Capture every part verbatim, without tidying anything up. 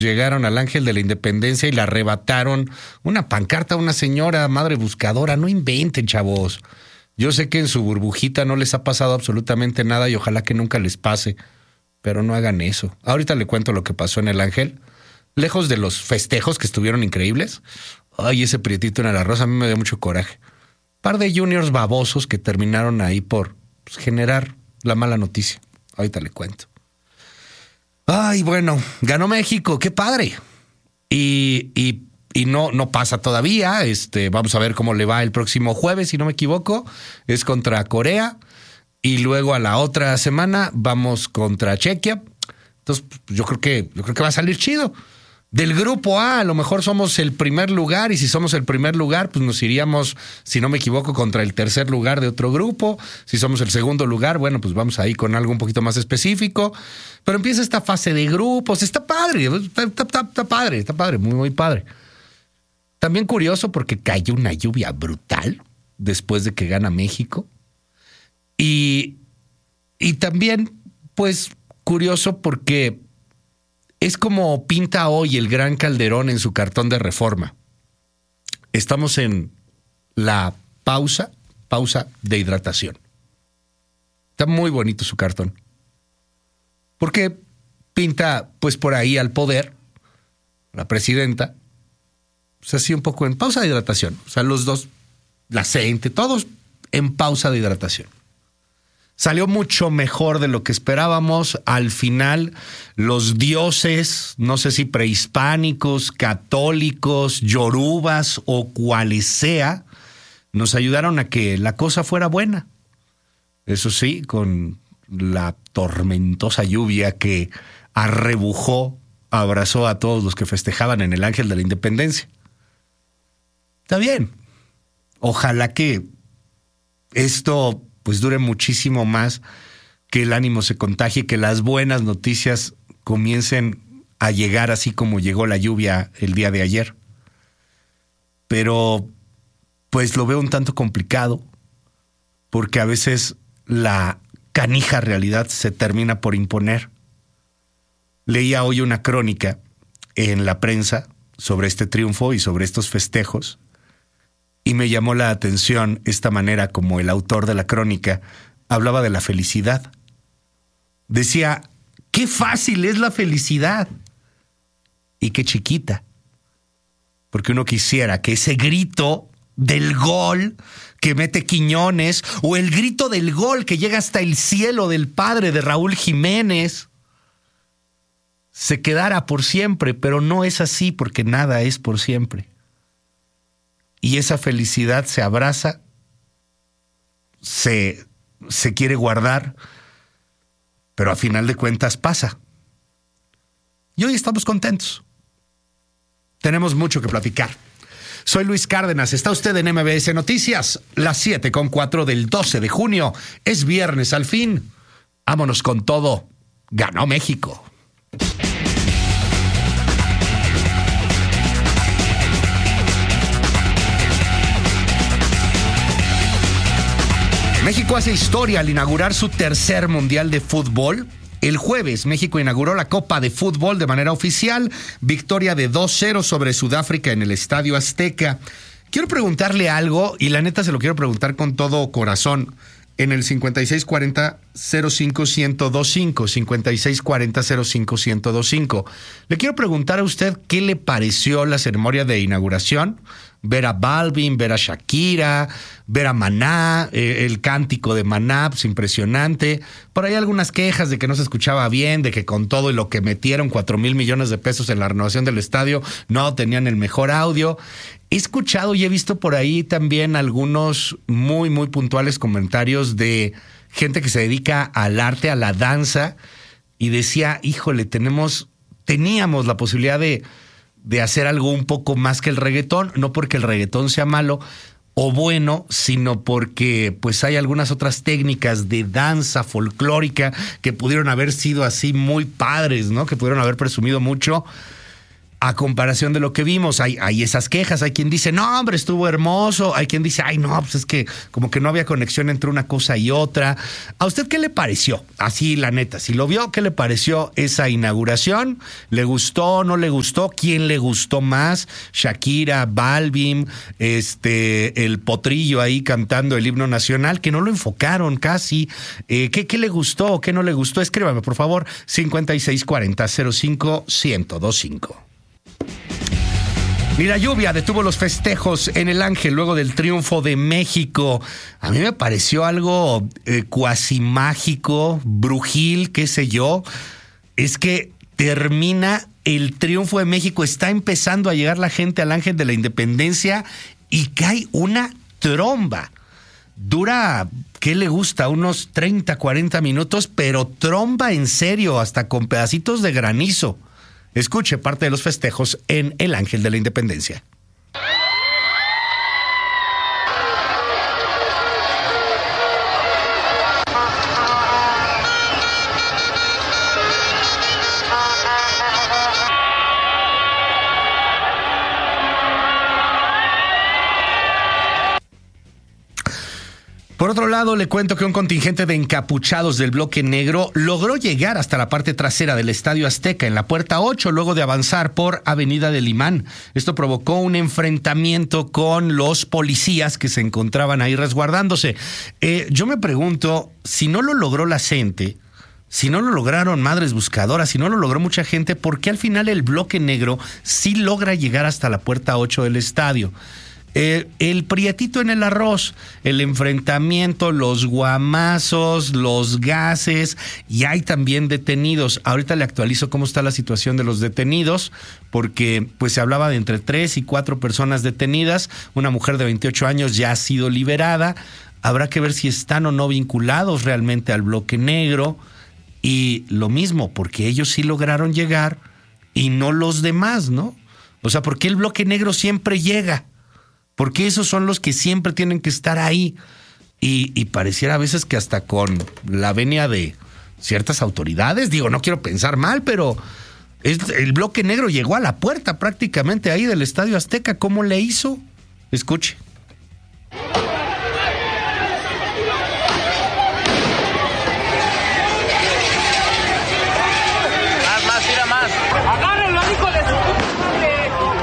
Llegaron al Ángel de la Independencia y le arrebataron una pancarta a una señora madre buscadora. No inventen, chavos. Yo sé que en su burbujita no les ha pasado absolutamente nada y ojalá que nunca les pase, pero no hagan eso. Ahorita le cuento lo que pasó en el Ángel. Lejos de los festejos que estuvieron increíbles, ay, ese prietito en el arroz a mí me dio mucho coraje. Par de juniors babosos que terminaron ahí por pues, generar la mala noticia. Ahorita le cuento. Ay, bueno, ganó México, qué padre. Y, y, y no, no pasa todavía. Este, vamos a ver cómo le va el próximo jueves, si no me equivoco. Es contra Corea. Y luego a la otra semana vamos contra Chequia. Entonces, yo creo que, yo creo que va a salir chido. Del grupo A, a lo mejor somos el primer lugar, y si somos el primer lugar, pues nos iríamos, si no me equivoco, contra el tercer lugar de otro grupo. Si somos el segundo lugar, bueno, pues vamos ahí con algo un poquito más específico. Pero empieza esta fase de grupos, está padre, está, está, está, está padre, está padre, muy, muy padre. También curioso porque cayó una lluvia brutal después de que gana México. Y, y también, pues, curioso porque es como pinta hoy el Gran Calderón en su cartón de Reforma. Estamos en la pausa, pausa de hidratación. Está muy bonito su cartón. Porque pinta, pues, por ahí al poder, la presidenta, pues así un poco en pausa de hidratación. O sea, los dos, la gente, todos en pausa de hidratación. Salió mucho mejor de lo que esperábamos. Al final, los dioses, no sé si prehispánicos, católicos, yorubas o cuales sea, nos ayudaron a que la cosa fuera buena. Eso sí, con la tormentosa lluvia que arrebujó, abrazó a todos los que festejaban en el Ángel de la Independencia. Está bien. Ojalá que esto pues dure muchísimo más, que el ánimo se contagie, que las buenas noticias comiencen a llegar así como llegó la lluvia el día de ayer. Pero pues lo veo un tanto complicado, porque a veces la canija realidad se termina por imponer. Leía hoy una crónica en la prensa sobre este triunfo y sobre estos festejos, y me llamó la atención esta manera como el autor de la crónica hablaba de la felicidad. Decía, qué fácil es la felicidad y qué chiquita. Porque uno quisiera que ese grito del gol que mete Quiñones o el grito del gol que llega hasta el cielo del padre de Raúl Jiménez se quedara por siempre, pero no es así porque nada es por siempre. Y esa felicidad se abraza, se, se quiere guardar, pero a final de cuentas pasa. Y hoy estamos contentos. Tenemos mucho que platicar. Soy Luis Cárdenas, está usted en M B S Noticias, las siete con cuatro del doce de junio. Es viernes al fin. Vámonos con todo. Ganó México. México hace historia al inaugurar su tercer Mundial de Fútbol. El jueves, México inauguró la Copa de Fútbol de manera oficial. Victoria de dos cero sobre Sudáfrica en el Estadio Azteca. Quiero preguntarle algo, y la neta se lo quiero preguntar con todo corazón. En el cincuenta y seis cuarenta cero cinco ciento veinticinco, cincuenta y seis cuarenta cero cinco ciento veinticinco. Le quiero preguntar a usted qué le pareció la ceremonia de inauguración. Ver a Balvin, ver a Shakira, ver a Maná, eh, el cántico de Maná, pues impresionante. Por ahí algunas quejas de que no se escuchaba bien, de que con todo y lo que metieron cuatro mil millones de pesos en la renovación del estadio, no tenían el mejor audio. He escuchado y he visto por ahí también algunos muy, muy puntuales comentarios de gente que se dedica al arte, a la danza, y decía, híjole, tenemos, teníamos la posibilidad de... de hacer algo un poco más que el reggaetón, no porque el reggaetón sea malo o bueno, sino porque pues hay algunas otras técnicas de danza folclórica que pudieron haber sido así muy padres, ¿no? Que pudieron haber presumido mucho. A comparación de lo que vimos, hay, hay esas quejas, hay quien dice, no, hombre, estuvo hermoso, hay quien dice, ay, no, pues es que como que no había conexión entre una cosa y otra. ¿A usted qué le pareció? Así, la neta, si lo vio, ¿qué le pareció esa inauguración? ¿Le gustó, no le gustó? ¿Quién le gustó más? Shakira, Balvin, este, el Potrillo ahí cantando el himno nacional, que no lo enfocaron casi. Eh, ¿qué, ¿Qué le gustó, qué no le gustó? Escríbame, por favor, cincuenta y seis cuarenta, cero cinco, ciento veinticinco. Ni la lluvia detuvo los festejos en el Ángel luego del triunfo de México. A mí me pareció algo eh, cuasi mágico, brujil, qué sé yo. Es que termina el triunfo de México, está empezando a llegar la gente al Ángel de la Independencia y cae una tromba. Dura, ¿qué le gusta? Unos treinta, cuarenta minutos, pero tromba en serio, hasta con pedacitos de granizo. Escuche parte de los festejos en el Ángel de la Independencia. Por otro lado, le cuento que un contingente de encapuchados del Bloque Negro logró llegar hasta la parte trasera del Estadio Azteca en la puerta ocho, luego de avanzar por Avenida del Imán. Esto provocó un enfrentamiento con los policías que se encontraban ahí resguardándose. Eh, yo me pregunto, si no lo logró la gente, si no lo lograron Madres Buscadoras, si no lo logró mucha gente, ¿por qué al final el Bloque Negro sí logra llegar hasta la puerta ocho del estadio? Eh, el prietito en el arroz, el enfrentamiento, los guamazos, los gases, y hay también detenidos. Ahorita le actualizo cómo está la situación de los detenidos, porque pues se hablaba de entre tres y cuatro personas detenidas. Una mujer de veintiocho años ya ha sido liberada. Habrá que ver si están o no vinculados realmente al Bloque Negro. Y lo mismo, porque ellos sí lograron llegar y no los demás, ¿no? O sea, ¿por qué el Bloque Negro siempre llega? Porque esos son los que siempre tienen que estar ahí. Y, y pareciera a veces que hasta con la venia de ciertas autoridades, digo, no quiero pensar mal, pero es, el Bloque Negro llegó a la puerta prácticamente ahí del Estadio Azteca. ¿Cómo le hizo? Escuche. Más, más, tira más. Agárrenlo, hijo de su madre.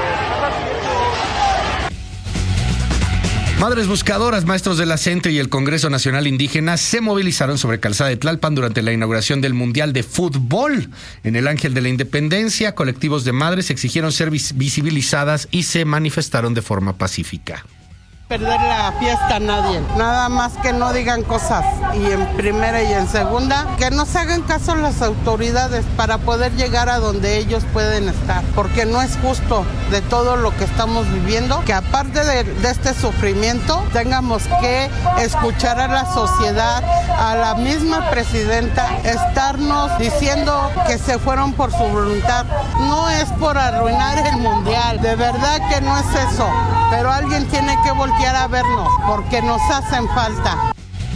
Madres Buscadoras, maestros de la CENTE y el Congreso Nacional Indígena se movilizaron sobre Calzada de Tlalpan durante la inauguración del Mundial de Fútbol. En el Ángel de la Independencia, colectivos de madres exigieron ser visibilizadas y se manifestaron de forma pacífica. Perder la fiesta a nadie, nada más que no digan cosas, y en primera y en segunda que no se hagan caso las autoridades para poder llegar a donde ellos pueden estar, porque no es justo de todo lo que estamos viviendo, que aparte de, de este sufrimiento tengamos que escuchar a la sociedad, a la misma presidenta, estarnos diciendo que se fueron por su voluntad. No es por arruinar el mundial, de verdad que no es eso, pero alguien tiene que voltear a vernos porque nos hacen falta.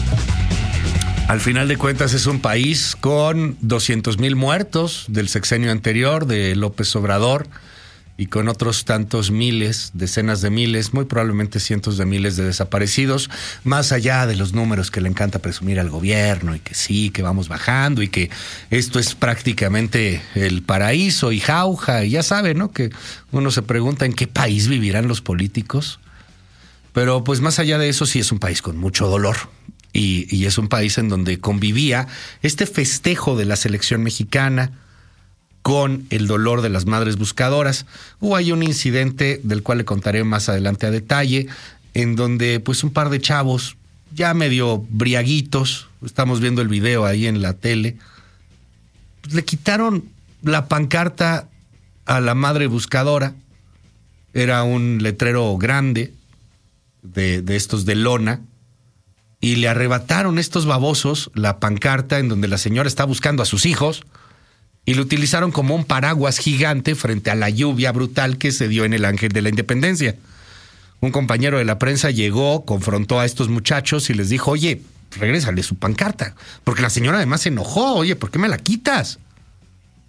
Al final de cuentas es un país con doscientos mil muertos del sexenio anterior de López Obrador y con otros tantos miles, decenas de miles, muy probablemente cientos de miles de desaparecidos, más allá de los números que le encanta presumir al gobierno y que sí, que vamos bajando y que esto es prácticamente el paraíso y jauja, y ya sabe, ¿no? Que uno se pregunta en qué país vivirán los políticos. Pero pues más allá de eso sí es un país con mucho dolor y, y es un país en donde convivía este festejo de la selección mexicana con el dolor de las Madres Buscadoras. Hubo ahí un incidente del cual le contaré más adelante a detalle, en donde pues un par de chavos ya medio briaguitos, estamos viendo el video ahí en la tele, pues le quitaron la pancarta a la Madre Buscadora. Era un letrero grande De, de estos de lona, y le arrebataron estos babosos la pancarta en donde la señora está buscando a sus hijos y lo utilizaron como un paraguas gigante frente a la lluvia brutal que se dio en el Ángel de la Independencia. Un compañero de la prensa llegó, confrontó a estos muchachos y les dijo, oye, regrésale su pancarta, porque la señora además se enojó, oye, ¿por qué me la quitas?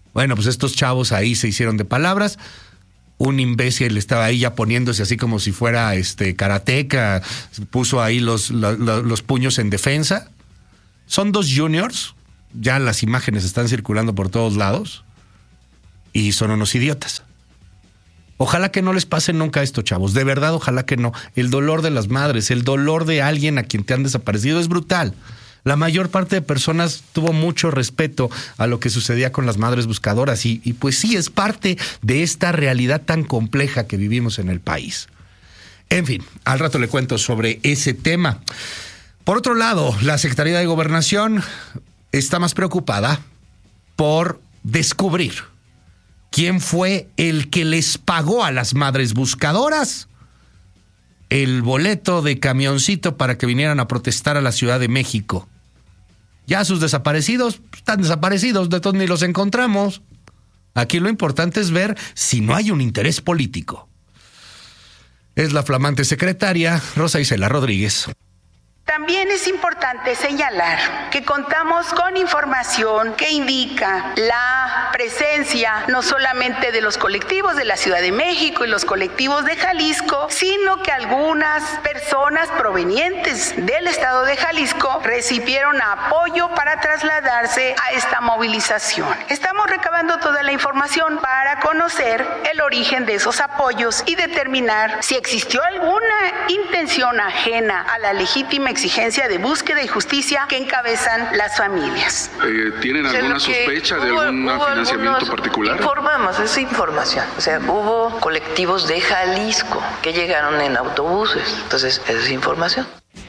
Bueno, pues estos chavos ahí se hicieron de palabras. Un imbécil estaba ahí ya poniéndose así como si fuera este karateca, puso ahí los, los, los puños en defensa. Son dos juniors, ya las imágenes están circulando por todos lados y son unos idiotas. Ojalá que no les pase nunca esto, chavos, de verdad, ojalá que no. El dolor de las madres, el dolor de alguien a quien te han desaparecido es brutal. La mayor parte de personas tuvo mucho respeto a lo que sucedía con las madres buscadoras y, y pues sí, es parte de esta realidad tan compleja que vivimos en el país. En fin, al rato le cuento sobre ese tema. Por otro lado, la Secretaría de Gobernación está más preocupada por descubrir quién fue el que les pagó a las madres buscadoras el boleto de camioncito para que vinieran a protestar a la Ciudad de México. Ya sus desaparecidos están desaparecidos, de todos ni los encontramos. Aquí lo importante es ver si no hay un interés político. Es la flamante secretaria Rosa Isela Rodríguez. También es importante señalar que contamos con información que indica la presencia no solamente de los colectivos de la Ciudad de México y los colectivos de Jalisco, sino que algunas personas provenientes del estado de Jalisco recibieron apoyo para trasladarse a esta movilización. Estamos recabando toda la información para conocer el origen de esos apoyos y determinar si existió alguna intención ajena a la legítima exigencia de búsqueda y justicia que encabezan las familias. Eh, ¿Tienen alguna sospecha de hubo, algún hubo financiamiento particular? Informamos, es información. O sea, hubo colectivos de Jalisco que llegaron en autobuses. Entonces, es información.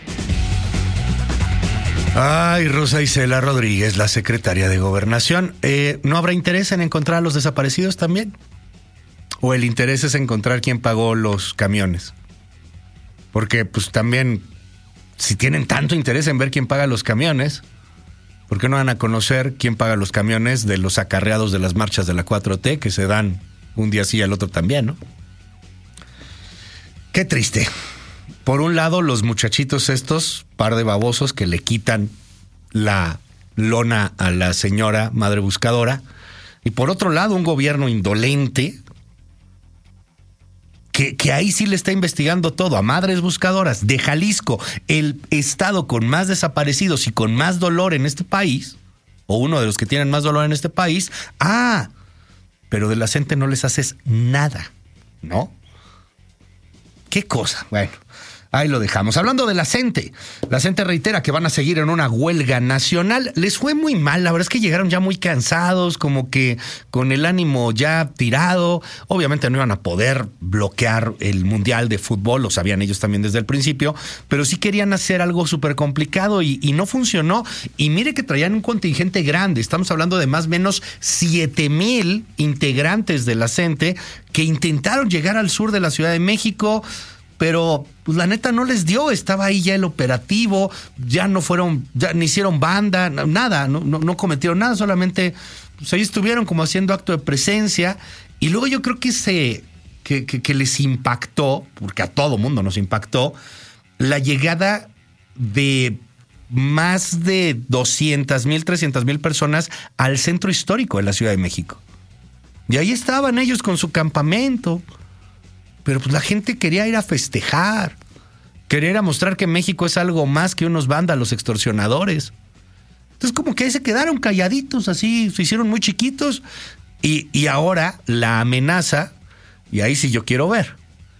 Ay, Rosa Isela Rodríguez, la secretaria de Gobernación. Eh, ¿No habrá interés en encontrar a los desaparecidos también? ¿O el interés es encontrar quién pagó los camiones? Porque, pues, también, si tienen tanto interés en ver quién paga los camiones, ¿por qué no van a conocer quién paga los camiones de los acarreados de las marchas de la cuatro T que se dan un día sí y al otro también, ¿no? Qué triste. Por un lado, los muchachitos estos, par de babosos que le quitan la lona a la señora madre buscadora, y por otro lado, un gobierno indolente Que, que ahí sí le está investigando todo a madres buscadoras de Jalisco, el estado con más desaparecidos y con más dolor en este país, o uno de los que tienen más dolor en este país. Ah, pero de la gente no les haces nada, ¿no? ¿Qué cosa? Bueno, ahí lo dejamos. Hablando de la CENTE, la CENTE reitera que van a seguir en una huelga nacional. Les fue muy mal, la verdad es que llegaron ya muy cansados, como que con el ánimo ya tirado. Obviamente no iban a poder bloquear el Mundial de Fútbol, lo sabían ellos también desde el principio, pero sí querían hacer algo súper complicado y, y no funcionó. Y mire que traían un contingente grande, estamos hablando de más o menos siete mil integrantes de la CENTE que intentaron llegar al sur de la Ciudad de México, pero pues la neta no les dio, estaba ahí ya el operativo, ya no fueron, ya ni hicieron banda, nada, no, no, no cometieron nada, solamente pues ahí estuvieron como haciendo acto de presencia. Y luego yo creo que se que, que, que les impactó, porque a todo mundo nos impactó, la llegada de más de doscientas mil, trescientas mil personas al centro histórico de la Ciudad de México. Y ahí estaban ellos con su campamento. Pero pues la gente quería ir a festejar, quería ir a mostrar que México es algo más que unos vándalos extorsionadores. Entonces como que ahí se quedaron calladitos, así se hicieron muy chiquitos. Y, y ahora la amenaza, y ahí sí yo quiero ver.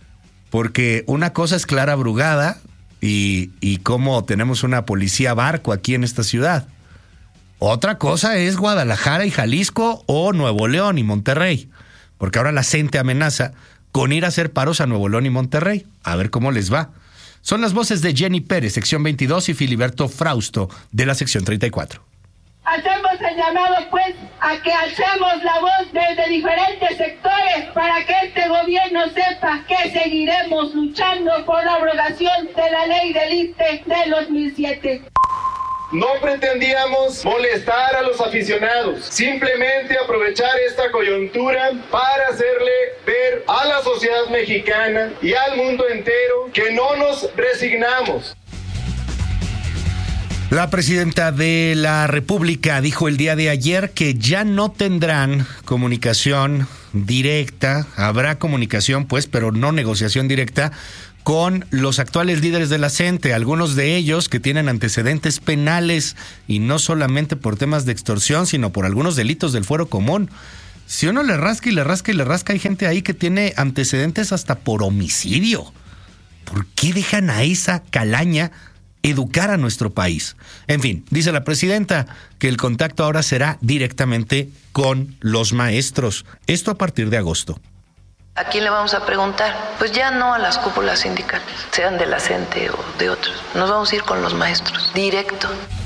Porque una cosa es Clara Brugada y, y cómo tenemos una policía barco aquí en esta ciudad. Otra cosa es Guadalajara y Jalisco o Nuevo León y Monterrey. Porque ahora la CENTE amenaza con ir a hacer paros a Nuevo León y Monterrey. A ver cómo les va. Son las voces de Jenny Pérez, sección veintidós, y Filiberto Frausto, de la sección treinta y cuatro. Hacemos el llamado, pues, a que alcemos la voz desde diferentes sectores para que este gobierno sepa que seguiremos luchando por la abrogación de la ley del I S S S T E del dos mil siete. No pretendíamos molestar a los aficionados, simplemente aprovechar esta coyuntura para hacerle ver a la sociedad mexicana y al mundo entero que no nos resignamos. La presidenta de la República dijo el día de ayer que ya no tendrán comunicación directa, habrá comunicación pues, pero no negociación directa con los actuales líderes de la C E N T E, algunos de ellos que tienen antecedentes penales y no solamente por temas de extorsión, sino por algunos delitos del fuero común. Si uno le rasca y le rasca y le rasca, hay gente ahí que tiene antecedentes hasta por homicidio. ¿Por qué dejan a esa calaña educar a nuestro país? En fin, dice la presidenta que el contacto ahora será directamente con los maestros. Esto a partir de agosto. ¿A quién le vamos a preguntar? Pues ya no a las cúpulas sindicales, sean de la C E N T E o de otros. Nos vamos a ir con los maestros, directo.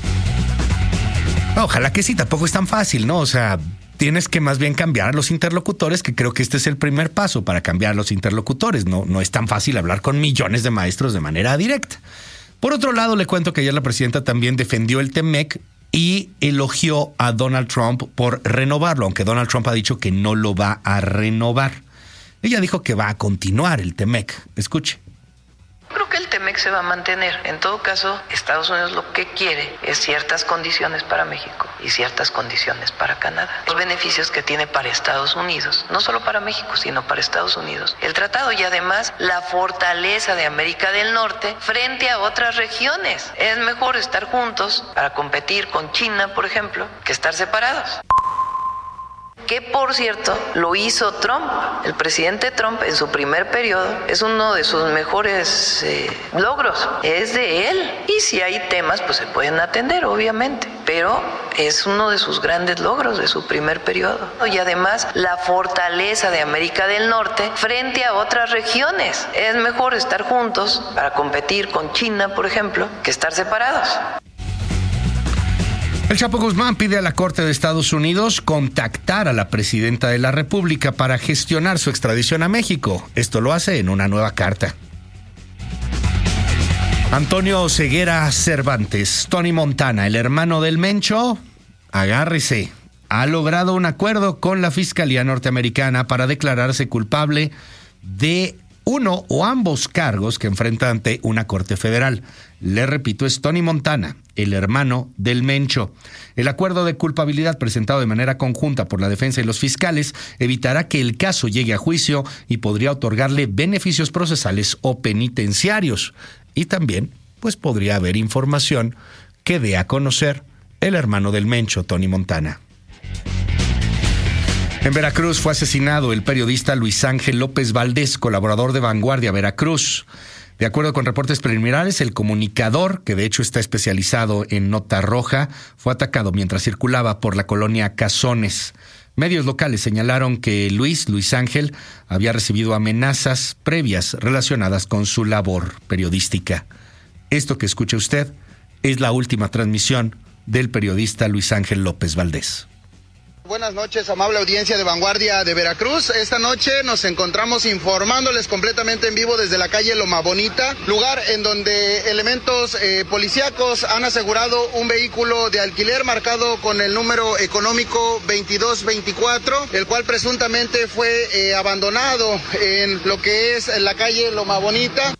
Ojalá que sí, tampoco es tan fácil, ¿no? O sea, tienes que más bien cambiar a los interlocutores, que creo que este es el primer paso para cambiar a los interlocutores. No, no es tan fácil hablar con millones de maestros de manera directa. Por otro lado, le cuento que ayer la presidenta también defendió el T M E C y elogió a Donald Trump por renovarlo, aunque Donald Trump ha dicho que no lo va a renovar. Ella dijo que va a continuar el T M E C. Escuche. Creo que el T M E C se va a mantener. En todo caso, Estados Unidos lo que quiere es ciertas condiciones para México y ciertas condiciones para Canadá. Los beneficios que tiene para Estados Unidos, no solo para México, sino para Estados Unidos. El tratado y además la fortaleza de América del Norte frente a otras regiones. Es mejor estar juntos para competir con China, por ejemplo, que estar separados. Que por cierto lo hizo Trump. El presidente Trump en su primer periodo es uno de sus mejores eh, logros, es de él. Y si hay temas pues se pueden atender obviamente, pero es uno de sus grandes logros de su primer periodo. Y además la fortaleza de América del Norte frente a otras regiones. Es mejor estar juntos para competir con China, por ejemplo, que estar separados. El Chapo Guzmán pide a la Corte de Estados Unidos contactar a la presidenta de la República para gestionar su extradición a México. Esto lo hace en una nueva carta. Antonio Ceguera Cervantes, Tony Montana, el hermano del Mencho, agárrese, ha logrado un acuerdo con la Fiscalía norteamericana para declararse culpable de uno o ambos cargos que enfrenta ante una corte federal. Le repito, es Tony Montana, el hermano del Mencho. El acuerdo de culpabilidad presentado de manera conjunta por la defensa y los fiscales evitará que el caso llegue a juicio y podría otorgarle beneficios procesales o penitenciarios. Y también, pues podría haber información que dé a conocer el hermano del Mencho, Tony Montana. En Veracruz fue asesinado el periodista Luis Ángel López Valdés, colaborador de Vanguardia Veracruz. De acuerdo con reportes preliminares, el comunicador, que de hecho está especializado en nota roja, fue atacado mientras circulaba por la colonia Cazones. Medios locales señalaron que Luis, Luis Ángel, había recibido amenazas previas relacionadas con su labor periodística. Esto que escucha usted es la última transmisión del periodista Luis Ángel López Valdés. Buenas noches, amable audiencia de Vanguardia de Veracruz. Esta noche nos encontramos informándoles completamente en vivo desde la calle Loma Bonita, lugar en donde elementos eh, policíacos han asegurado un vehículo de alquiler marcado con el número económico veintidós veinticuatro, el cual presuntamente fue eh, abandonado en lo que es la calle Loma Bonita.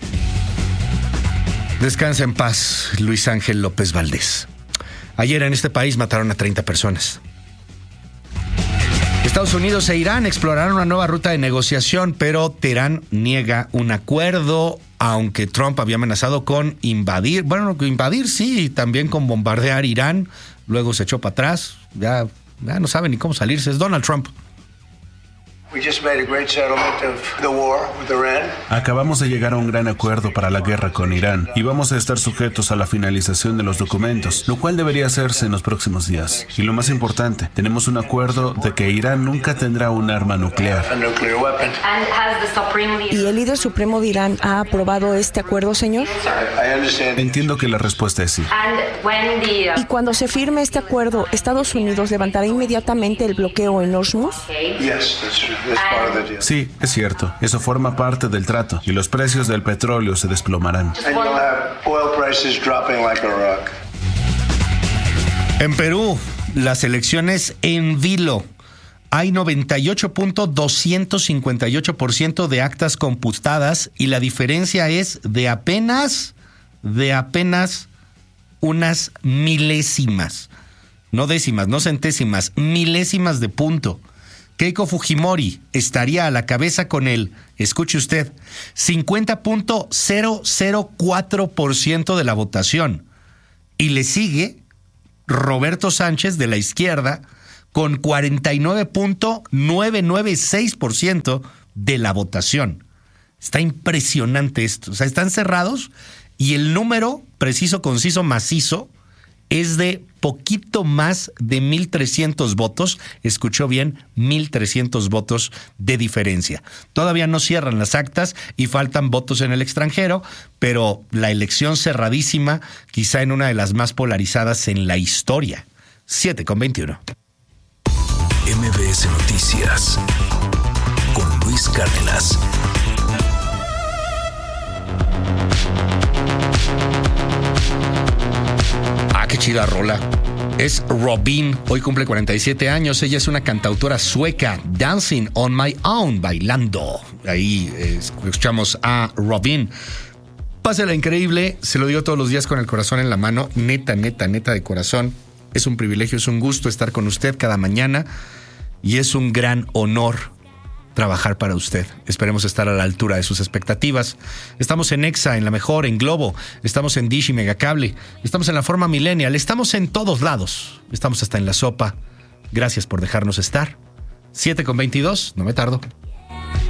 Descansa en paz, Luis Ángel López Valdés. Ayer en este país mataron a treinta personas. Estados Unidos e Irán exploraron una nueva ruta de negociación, pero Teherán niega un acuerdo, aunque Trump había amenazado con invadir, bueno, invadir sí, y también con bombardear Irán, luego se echó para atrás, ya, ya no sabe ni cómo salirse, es Donald Trump. Acabamos de llegar a un gran acuerdo para la guerra con Irán y vamos a estar sujetos a la finalización de los documentos, lo cual debería hacerse en los próximos días. Y lo más importante, tenemos un acuerdo de que Irán nunca tendrá un arma nuclear. ¿Y el líder supremo de Irán ha aprobado este acuerdo, señor? Entiendo que la respuesta es sí. ¿Y cuando se firme este acuerdo, Estados Unidos levantará inmediatamente el bloqueo en Hormuz? Sí, es cierto. Eso forma parte del trato y los precios del petróleo se desplomarán. En Perú, las elecciones en vilo. Hay noventa y ocho punto doscientos cincuenta y ocho por ciento de actas computadas y la diferencia es de apenas, de apenas unas milésimas, no décimas, no centésimas, milésimas de punto. Keiko Fujimori estaría a la cabeza con el, escuche usted, cincuenta punto cero cero cuatro por ciento de la votación. Y le sigue Roberto Sánchez de la izquierda con cuarenta y nueve punto novecientos noventa y seis por ciento de la votación. Está impresionante esto. O sea, están cerrados y el número preciso, conciso, macizo es de poquito más de mil trescientos votos. Escuchó bien, mil trescientos votos de diferencia. Todavía no cierran las actas y faltan votos en el extranjero, pero la elección cerradísima, quizá en una de las más polarizadas en la historia. siete con veintiuno. M B S Noticias con Luis Cárdenas. Ah, qué chida rola. Es Robyn, hoy cumple cuarenta y siete años. Ella es una cantautora sueca, Dancing on My Own, bailando. Ahí eh, escuchamos a Robyn. Pásela increíble, se lo digo todos los días con el corazón en la mano, neta, neta, neta de corazón. Es un privilegio, es un gusto estar con usted cada mañana y es un gran honor trabajar para usted. Esperemos estar a la altura de sus expectativas. Estamos en Exa, en La Mejor, en Globo, estamos en Dish y Megacable, estamos en la forma millennial, estamos en todos lados, estamos hasta en La Sopa. Gracias por dejarnos estar. siete con veintidós, no me tardo.